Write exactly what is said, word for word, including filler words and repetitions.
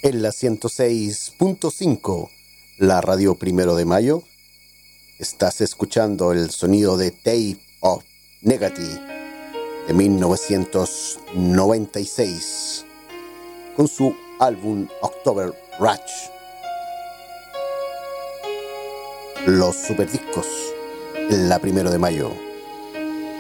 En la ciento seis punto cinco, la radio Primero de Mayo, estás escuchando el sonido de Tape of Negative de mil novecientos noventa y seis con su álbum October Rush. Los superdiscos en la Primero de Mayo.